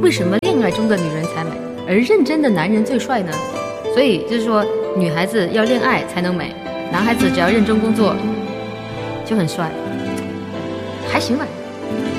为什么恋爱中的女人才美，而认真的男人最帅呢？所以就是说，女孩子要恋爱才能美，男孩子只要认真工作就很帅，还行吧。